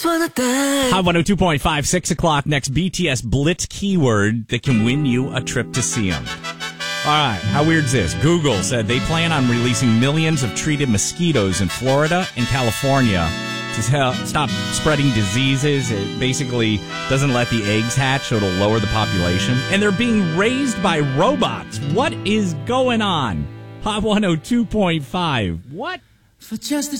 Hot 102.5, 6 o'clock next. BTS Blitz keyword that can win you a trip to see them. All right, how weird is this? Google said they plan on releasing millions of treated mosquitoes in Florida and California to stop spreading diseases. It basically doesn't let the eggs hatch, so it'll lower the population. And they're being raised by robots. What is going on? Hot 102.5. What? For just the